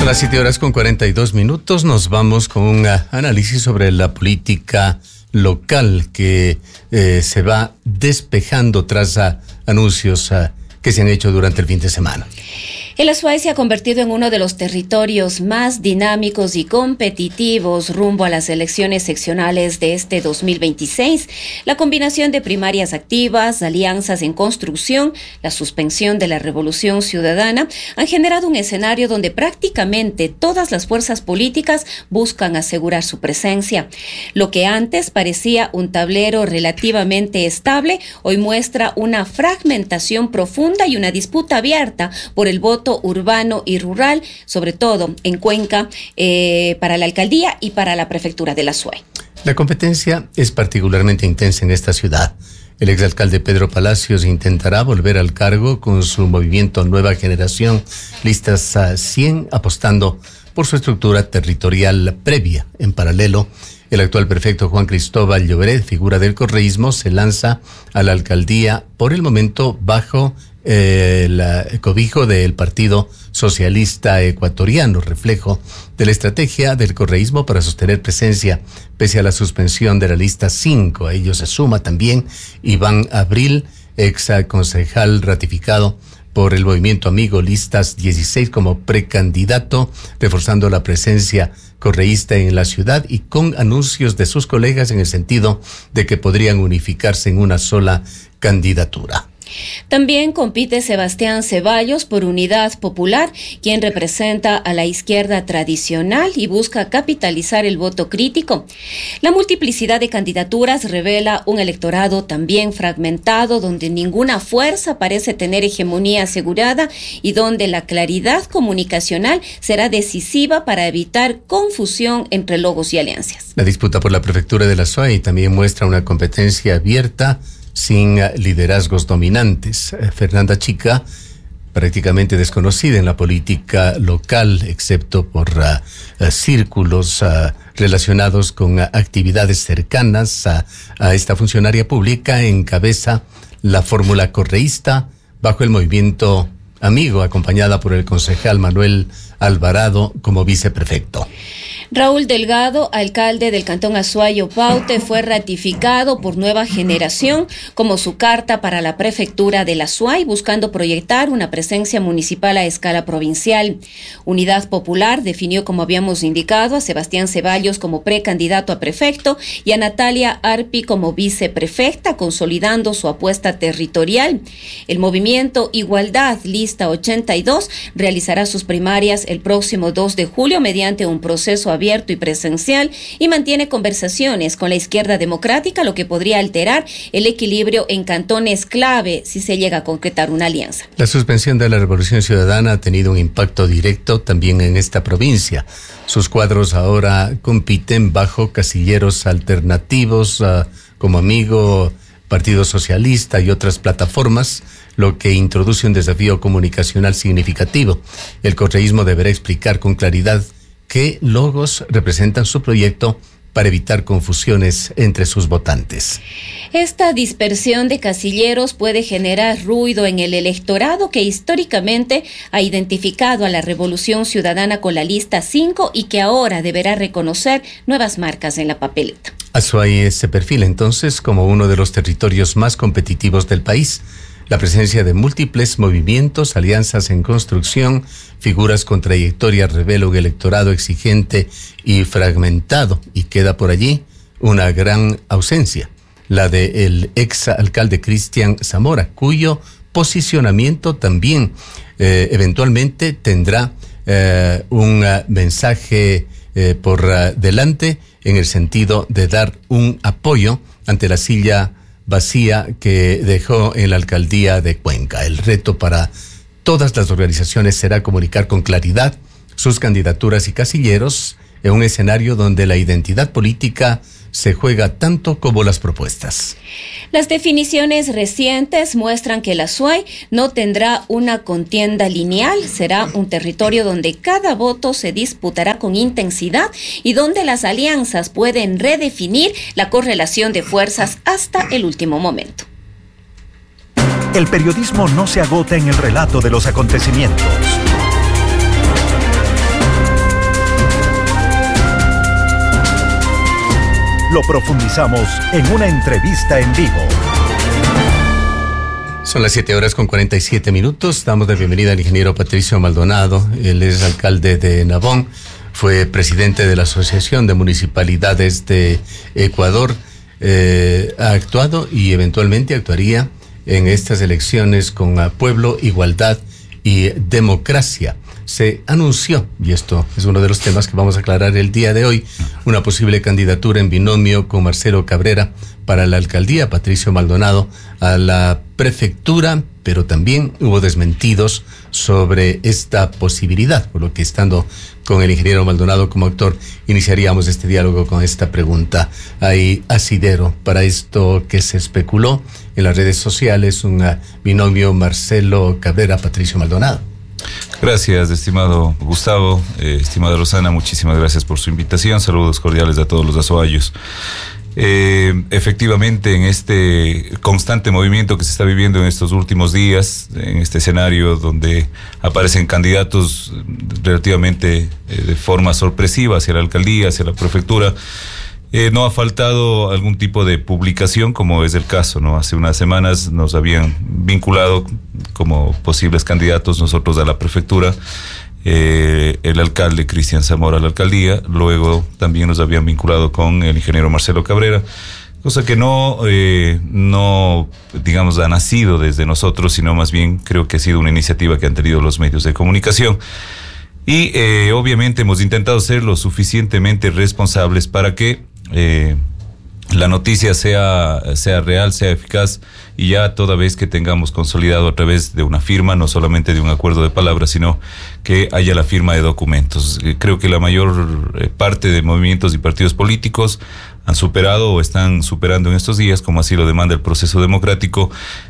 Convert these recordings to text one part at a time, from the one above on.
Son las 7:42. Nos vamos con un análisis sobre la política local que se va despejando tras anuncios que se han hecho durante el fin de semana. El Azuay se ha convertido en uno de los territorios más dinámicos y competitivos rumbo a las elecciones seccionales de este 2026. La combinación de primarias activas, alianzas en construcción, la suspensión de la Revolución Ciudadana han generado un escenario donde prácticamente todas las fuerzas políticas buscan asegurar su presencia. Lo que antes parecía un tablero relativamente estable, hoy muestra una fragmentación profunda y una disputa abierta por el voto urbano y rural, sobre todo en Cuenca, para la alcaldía y para la prefectura de la Azuay. La competencia es particularmente intensa en esta ciudad. El exalcalde Pedro Palacios intentará volver al cargo con su movimiento Nueva Generación, listas a 100, apostando por su estructura territorial previa. En paralelo, el actual prefecto Juan Cristóbal Lloberet, figura del correísmo, se lanza a la alcaldía por el momento bajo el cobijo del Partido Socialista Ecuatoriano, reflejo de la estrategia del correísmo para sostener presencia pese a la suspensión de la lista 5. A ello se suma también Iván Abril, ex concejal ratificado por el movimiento Amigo, listas 16 como precandidato, reforzando la presencia correísta en la ciudad y con anuncios de sus colegas en el sentido de que podrían unificarse en una sola candidatura. También compite Sebastián Ceballos por Unidad Popular, quien representa a la izquierda tradicional y busca capitalizar el voto crítico. La multiplicidad de candidaturas revela un electorado también fragmentado, donde ninguna fuerza parece tener hegemonía asegurada y donde la claridad comunicacional será decisiva para evitar confusión entre logos y alianzas. La disputa por la prefectura de la Azuay también muestra una competencia abierta sin liderazgos dominantes. Fernanda Chica, prácticamente desconocida en la política local, excepto por círculos relacionados con actividades cercanas a esta funcionaria pública, encabeza la fórmula correísta bajo el movimiento Amigo, acompañada por el concejal Manuel Alvarado como viceprefecto. Raúl Delgado, alcalde del Cantón Azuay Opaute, fue ratificado por Nueva Generación como su carta para la prefectura de la Azuay, buscando proyectar una presencia municipal a escala provincial. Unidad Popular definió, como habíamos indicado, a Sebastián Ceballos como precandidato a prefecto y a Natalia Arpi como viceprefecta, consolidando su apuesta territorial. El movimiento Igualdad, lista 82, realizará sus primarias el próximo 2 de julio mediante un proceso abierto y presencial y mantiene conversaciones con la izquierda democrática, lo que podría alterar el equilibrio en cantones clave si se llega a concretar una alianza. La suspensión de la Revolución Ciudadana ha tenido un impacto directo también en esta provincia. Sus cuadros ahora compiten bajo casilleros alternativos como Amigo, Partido Socialista y otras plataformas, lo que introduce un desafío comunicacional significativo. El correísmo deberá explicar con claridad qué logos representan su proyecto para evitar confusiones entre sus votantes. Esta dispersión de casilleros puede generar ruido en el electorado que históricamente ha identificado a la Revolución Ciudadana con la lista 5 y que ahora deberá reconocer nuevas marcas en la papeleta. Azuay se perfila entonces como uno de los territorios más competitivos del país. La presencia de múltiples movimientos, alianzas en construcción, figuras con trayectoria revela un electorado exigente y fragmentado, y queda por allí una gran ausencia, la del ex alcalde Cristian Zamora, cuyo posicionamiento también eventualmente tendrá un mensaje por delante en el sentido de dar un apoyo ante la silla vacía que dejó en la alcaldía de Cuenca. El reto para todas las organizaciones será comunicar con claridad sus candidaturas y casilleros en un escenario donde la identidad política se juega tanto como las propuestas. Las definiciones recientes muestran que la Azuay no tendrá una contienda lineal, será un territorio donde cada voto se disputará con intensidad y donde las alianzas pueden redefinir la correlación de fuerzas hasta el último momento. El periodismo no se agota en el relato de los acontecimientos. lo profundizamos en una entrevista en vivo. Son las 7:47. Damos la bienvenida al ingeniero Patricio Maldonado. Él es alcalde de Nabón, fue presidente de la Asociación de Municipalidades de Ecuador. Ha actuado y eventualmente actuaría en estas elecciones con Pueblo, Igualdad y Democracia. Se anunció, y esto es uno de los temas que vamos a aclarar el día de hoy, una posible candidatura en binomio con Marcelo Cabrera para la alcaldía, Patricio Maldonado a la prefectura, pero también hubo desmentidos sobre esta posibilidad, por lo que estando con el ingeniero Maldonado como actor, iniciaríamos este diálogo con esta pregunta. ¿Hay asidero para esto que se especuló en las redes sociales, un binomio Marcelo Cabrera-Patricio Maldonado? Gracias, estimado Gustavo, estimada Rosana, muchísimas gracias por su invitación. Saludos cordiales a todos los azuayos. Efectivamente, en este constante movimiento que se está viviendo en estos últimos días, en este escenario donde aparecen candidatos relativamente de forma sorpresiva hacia la alcaldía, hacia la prefectura, no ha faltado algún tipo de publicación, como es el caso, ¿no? Hace unas semanas nos habían vinculado como posibles candidatos nosotros a la prefectura, el alcalde Cristian Zamora a la alcaldía, luego también nos habían vinculado con el ingeniero Marcelo Cabrera, cosa que no, digamos, ha nacido desde nosotros, sino más bien creo que ha sido una iniciativa que han tenido los medios de comunicación. Y obviamente hemos intentado ser lo suficientemente responsables para que la noticia sea real, sea eficaz, y ya toda vez que tengamos consolidado a través de una firma, no solamente de un acuerdo de palabras, sino que haya la firma de documentos. Creo que la mayor parte de movimientos y partidos políticos han superado o están superando en estos días, como así lo demanda el proceso democrático,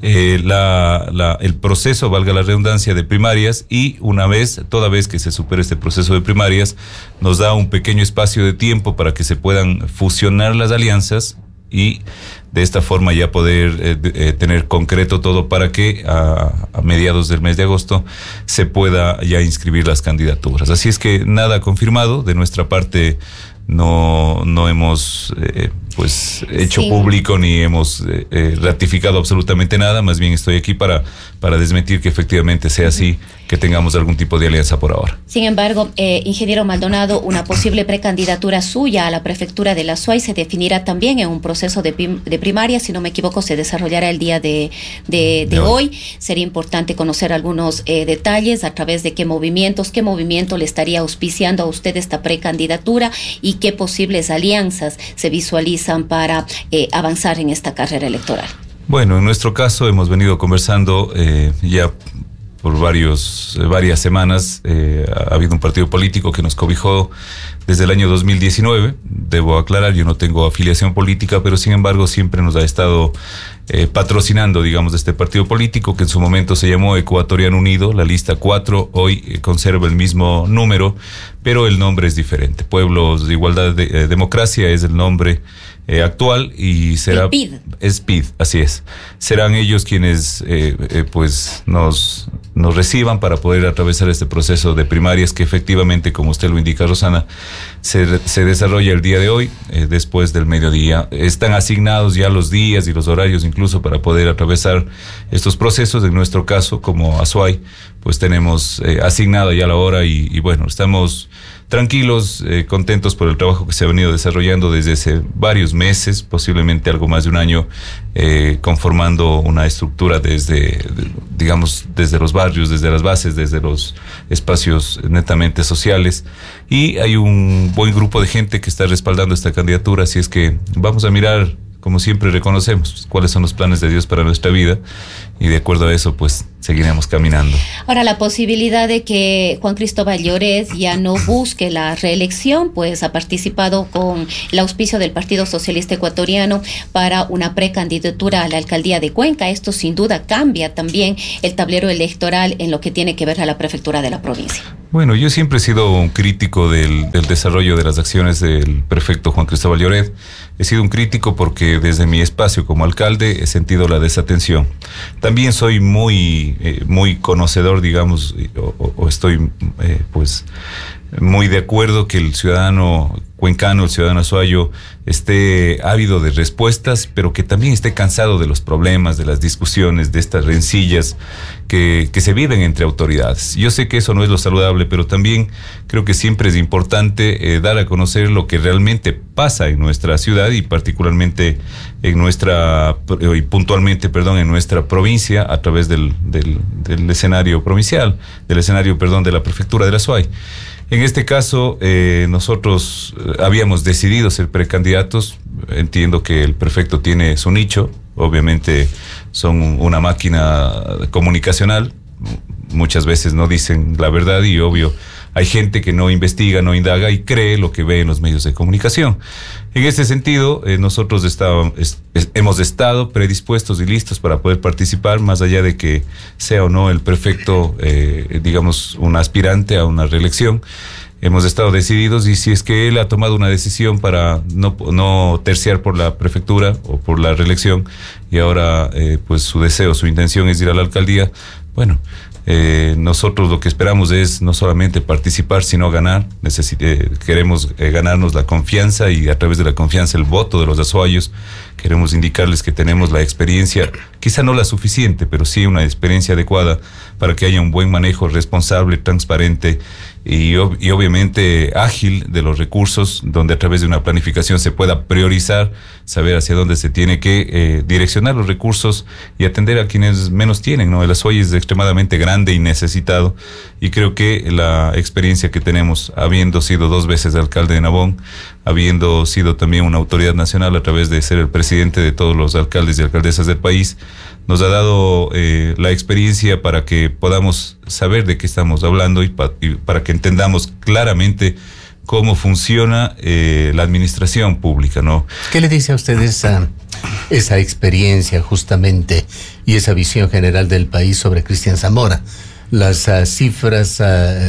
el proceso, valga la redundancia, de primarias, y toda vez que se supere este proceso de primarias, nos da un pequeño espacio de tiempo para que se puedan fusionar las alianzas y de esta forma ya poder tener concreto todo para que a mediados del mes de agosto se pueda ya inscribir las candidaturas. Así es que nada confirmado de nuestra parte. No hemos hecho público ni hemos ratificado absolutamente nada. Más bien estoy aquí para desmentir que efectivamente sea así, que tengamos algún tipo de alianza por ahora. Sin embargo, ingeniero Maldonado, una posible precandidatura suya a la prefectura de la Azuay se definirá también en un proceso de primaria, si no me equivoco, se desarrollará el día de hoy. Sería importante conocer algunos detalles a través de qué movimiento le estaría auspiciando a usted esta precandidatura y qué posibles alianzas se visualizan para avanzar en esta carrera electoral. Bueno, en nuestro caso hemos venido conversando ya por varias semanas. Ha habido un partido político que nos cobijó desde el año 2019. Debo aclarar, yo no tengo afiliación política, pero sin embargo siempre nos ha estado patrocinando, digamos, este partido político, que en su momento se llamó Ecuatoriano Unido, la lista 4, hoy conserva el mismo número, pero el nombre es diferente. Pueblos de Igualdad de Democracia es el nombre actual, y será el PID. Es PID, así es. Serán ellos quienes nos reciban para poder atravesar este proceso de primarias que efectivamente, como usted lo indica, Rosana, se desarrolla el día de hoy, después del mediodía. Están asignados ya los días y los horarios incluso para poder atravesar estos procesos. En nuestro caso, como Azuay, pues tenemos asignada ya la hora y bueno, estamos tranquilos, contentos por el trabajo que se ha venido desarrollando desde hace varios meses, posiblemente algo más de un año, conformando una estructura desde los barrios, desde las bases, desde los espacios netamente sociales, y hay un buen grupo de gente que está respaldando esta candidatura. Así es que vamos a mirar, como siempre reconocemos, cuáles son los planes de Dios para nuestra vida, y de acuerdo a eso pues seguiremos caminando. Ahora, la posibilidad de que Juan Cristóbal Lloret ya no busque la reelección, pues ha participado con el auspicio del Partido Socialista Ecuatoriano para una precandidatura a la alcaldía de Cuenca. Esto sin duda cambia también el tablero electoral en lo que tiene que ver a la prefectura de la provincia. Bueno, yo siempre he sido un crítico del desarrollo de las acciones del prefecto Juan Cristóbal Lloret. He sido un crítico porque desde mi espacio como alcalde he sentido la desatención. También soy muy conocedor, digamos, o estoy pues muy de acuerdo que el ciudadano cuencano, el ciudadano azuayo, esté ávido de respuestas, pero que también esté cansado de los problemas, de las discusiones, de estas rencillas que se viven entre autoridades. Yo sé que eso no es lo saludable, pero también creo que siempre es importante dar a conocer lo que realmente pasa en nuestra ciudad y particularmente y puntualmente, en nuestra provincia a través del escenario provincial, de la prefectura de la Azuay. En este caso, nosotros habíamos decidido ser precandidatos. Entiendo que el prefecto tiene su nicho. Obviamente son una máquina comunicacional. Muchas veces no dicen la verdad y obvio hay gente que no investiga, no indaga y cree lo que ve en los medios de comunicación. En ese sentido, nosotros hemos estado predispuestos y listos para poder participar, más allá de que sea o no el prefecto, digamos, un aspirante a una reelección. Hemos estado decididos y si es que él ha tomado una decisión para no terciar por la prefectura o por la reelección y ahora pues su deseo, su intención es ir a la alcaldía, bueno, nosotros lo que esperamos es no solamente participar, sino ganar. Queremos ganarnos la confianza y a través de la confianza el voto de los azuayos. Queremos indicarles que tenemos la experiencia, quizá no la suficiente, pero sí una experiencia adecuada para que haya un buen manejo responsable, transparente y obviamente ágil de los recursos, donde a través de una planificación se pueda priorizar, saber hacia dónde se tiene que direccionar los recursos y atender a quienes menos tienen, ¿no? El Azuay es extremadamente grande y necesitado y creo que la experiencia que tenemos, habiendo sido 2 veces alcalde de Nabón, habiendo sido también una autoridad nacional a través de ser el presidente de todos los alcaldes y alcaldesas del país, nos ha dado la experiencia para que podamos saber de qué estamos hablando y para que entendamos claramente cómo funciona la administración pública, ¿no? ¿Qué le dice a usted esa experiencia justamente y esa visión general del país sobre Cristian Zamora? Las cifras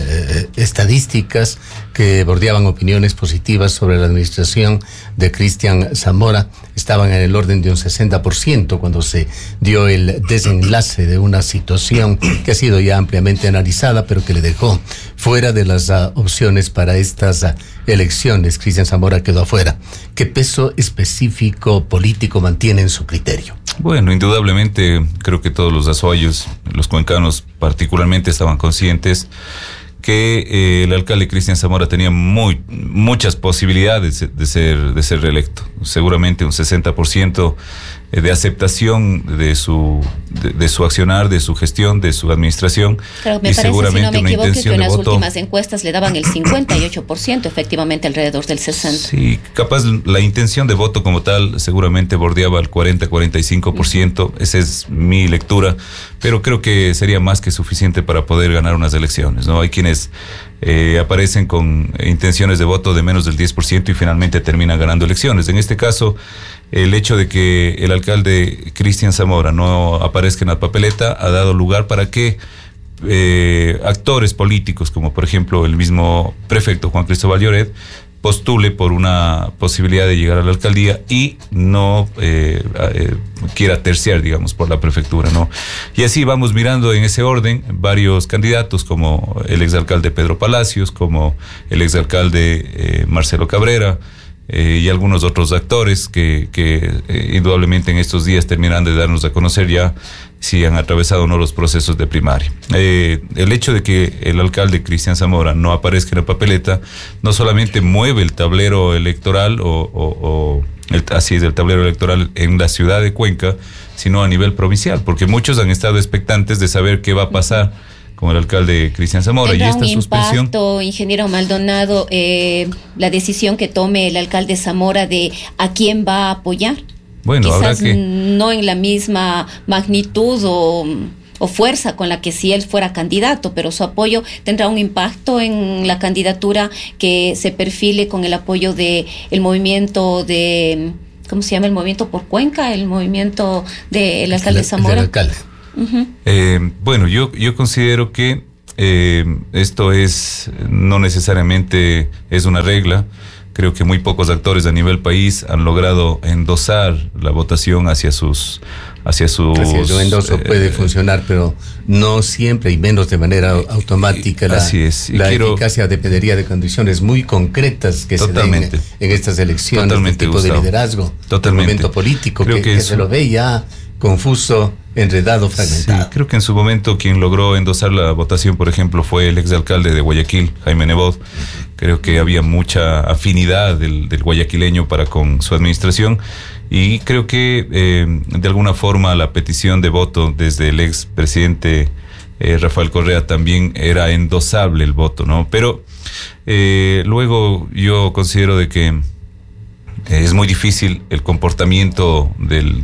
estadísticas que bordeaban opiniones positivas sobre la administración de Cristian Zamora estaban en el orden de un 60% cuando se dio el desenlace de una situación que ha sido ya ampliamente analizada, pero que le dejó fuera de las opciones para estas elecciones. Cristian Zamora quedó afuera. ¿Qué peso específico político mantiene en su criterio? Bueno, indudablemente creo que todos los azuayos, los cuencanos particularmente, estaban conscientes que el alcalde Cristian Zamora tenía muchas posibilidades de ser reelecto. Seguramente un 60% de aceptación de su accionar, de su gestión, de su administración. Claro, me y parece, seguramente si no me una equivoco, intención que en de las voto. últimas encuestas le daban el 58%, efectivamente alrededor del 60%. Sí, capaz la intención de voto como tal seguramente bordeaba el 40-45%, esa es mi lectura, pero creo que sería más que suficiente para poder ganar unas elecciones, ¿no? Hay quienes aparecen con intenciones de voto de menos del 10% y finalmente terminan ganando elecciones. En este caso, el hecho de que el alcalde Cristian Zamora no aparezca en la papeleta ha dado lugar para que actores políticos, como por ejemplo el mismo prefecto Juan Cristóbal Lloret, postule por una posibilidad de llegar a la alcaldía y no quiera terciar, digamos, por la prefectura, ¿no? Y así vamos mirando en ese orden varios candidatos, como el exalcalde Pedro Palacios, como el exalcalde Marcelo Cabrera, y algunos otros actores que indudablemente en estos días terminarán de darnos a conocer ya si han atravesado o no los procesos de primaria. El hecho de que el alcalde Cristian Zamora no aparezca en la papeleta no solamente mueve el tablero electoral así es, el tablero electoral en la ciudad de Cuenca, sino a nivel provincial, porque muchos han estado expectantes de saber qué va a pasar con el alcalde Cristian Zamora. ¿Tendrá y esta un suspensión, impacto, ingeniero Maldonado, la decisión que tome el alcalde Zamora de a quién va a apoyar? bueno, habrá Quizás que no en la misma magnitud o fuerza con la que si él fuera candidato, pero su apoyo tendrá un impacto en la candidatura que se perfile con el apoyo de el movimiento de, ¿cómo se llama? El movimiento por Cuenca, el movimiento del alcalde Zamora. Del alcalde. Uh-huh. Bueno, yo considero que esto no necesariamente es una regla. Creo que muy pocos actores a nivel país han logrado endosar la votación hacia sus hacia sus... Así es, un endoso puede funcionar, pero no siempre y menos de manera automática. Así es. La eficacia dependería de condiciones muy concretas que se den en estas elecciones, totalmente, el tipo Gustavo, de liderazgo, totalmente. el momento político, creo que se lo ve ya confuso, enredado, fragmentado. Sí, creo que en su momento quien logró endosar la votación, por ejemplo, fue el exalcalde de Guayaquil, Jaime Nebot. Creo que había mucha afinidad del guayaquileño para con su administración, y creo que de alguna forma la petición de voto desde el expresidente Rafael Correa también era endosable el voto, ¿no? Pero luego yo considero de que es muy difícil el comportamiento del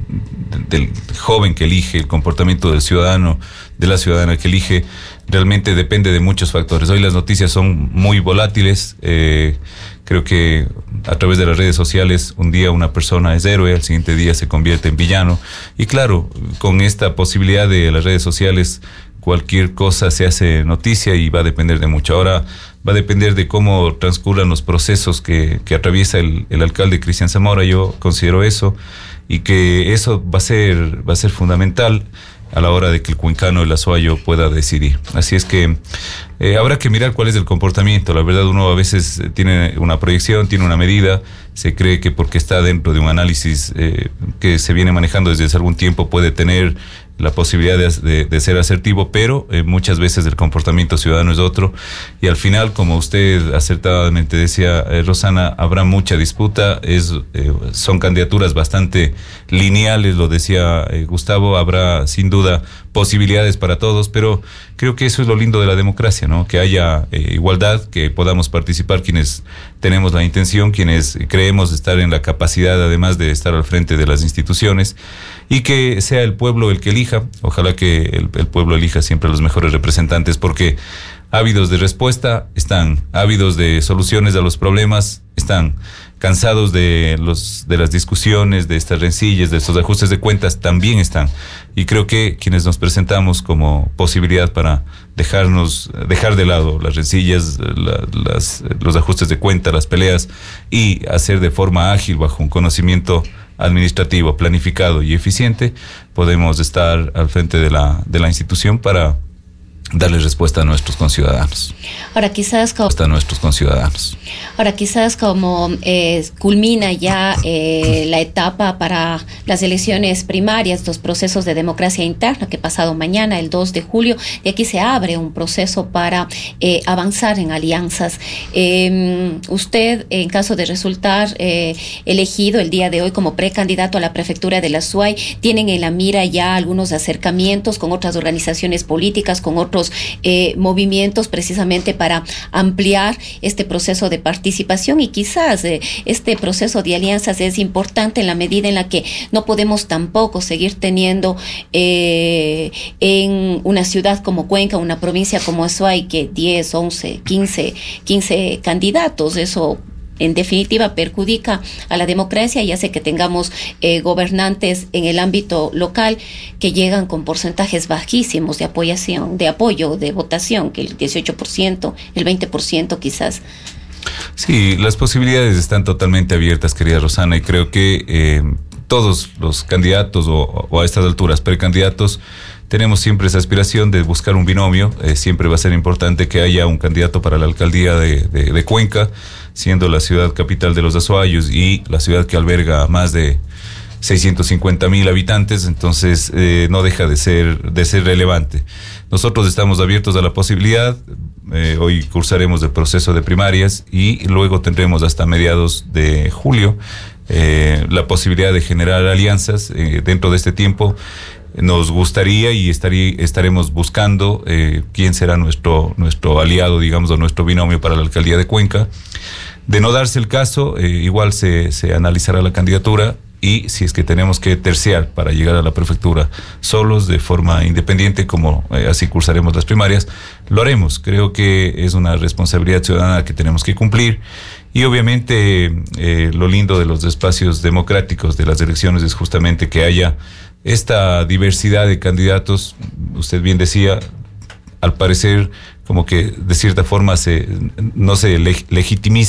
joven que elige, el comportamiento del ciudadano, de la ciudadana que elige, realmente depende de muchos factores. Hoy las noticias son muy volátiles. Creo que a través de las redes sociales un día una persona es héroe, al siguiente día se convierte en villano. Y claro, con esta posibilidad de las redes sociales, cualquier cosa se hace noticia y va a depender de mucho. Ahora va a depender de cómo transcurran los procesos que atraviesa el alcalde Cristian Zamora. Yo considero eso, y que eso va a ser fundamental a la hora de que el cuencano, el azuayo, pueda decidir. Así es que habrá que mirar cuál es el comportamiento. La verdad, uno a veces tiene una proyección, tiene una medida, se cree que porque está dentro de un análisis que se viene manejando desde hace algún tiempo puede tener la posibilidad de ser asertivo, pero muchas veces el comportamiento ciudadano es otro, y al final, como usted acertadamente decía, Rosana, habrá mucha disputa. Son candidaturas bastante lineales, lo decía Gustavo. Habrá sin duda posibilidades para todos, pero creo que eso es lo lindo de la democracia, ¿no? Que haya igualdad, que podamos participar quienes tenemos la intención, quienes creemos estar en la capacidad, además de estar al frente de las instituciones, y que sea el pueblo el que elija. Ojalá que el pueblo elija siempre a los mejores representantes, porque ávidos de respuesta están, ávidos de soluciones a los problemas están, cansados de las discusiones, de estas rencillas, de estos ajustes de cuentas también están. Y creo que quienes nos presentamos como posibilidad para dejar de lado las rencillas, los ajustes de cuenta, las peleas, y hacer de forma ágil, bajo un conocimiento administrativo, planificado y eficiente, podemos estar al frente de la institución para darle respuesta a nuestros conciudadanos. Ahora quizás como culmina ya la etapa para las elecciones primarias, los procesos de democracia interna, que pasado mañana, el 2 de julio, de aquí se abre un proceso para avanzar en alianzas. Usted, en caso de resultar elegido el día de hoy como precandidato a la prefectura de la SUAY, tienen en la mira ya algunos acercamientos con otras organizaciones políticas, con otros movimientos, precisamente para ampliar este proceso de participación. Y quizás este proceso de alianzas es importante en la medida en la que no podemos tampoco seguir teniendo en una ciudad como Cuenca, una provincia como Azuay, que 10, 11, 15 candidatos. Eso en definitiva perjudica a la democracia y hace que tengamos gobernantes en el ámbito local que llegan con porcentajes bajísimos de apoyo, de votación, que el 18%, el 20% quizás. Sí, las posibilidades están totalmente abiertas, querida Rosana, y creo que todos los candidatos o a estas alturas precandidatos tenemos siempre esa aspiración de buscar un binomio. Siempre va a ser importante que haya un candidato para la alcaldía de Cuenca, siendo la ciudad capital de los azuayos y la ciudad que alberga más de 650,000 habitantes. Entonces no deja de ser relevante. Nosotros estamos abiertos a la posibilidad. Hoy cursaremos el proceso de primarias y luego tendremos hasta mediados de julio la posibilidad de generar alianzas. Dentro de este tiempo nos gustaría y estaremos buscando quién será nuestro aliado, digamos, o nuestro binomio para la alcaldía de Cuenca. De no darse el caso, igual se analizará la candidatura, y si es que tenemos que terciar para llegar a la prefectura solos, de forma independiente, como así cursaremos las primarias, lo haremos. Creo que es una responsabilidad ciudadana que tenemos que cumplir, y obviamente lo lindo de los espacios democráticos de las elecciones es justamente que haya esta diversidad de candidatos. Usted bien decía, al parecer como que de cierta forma no se legitimiza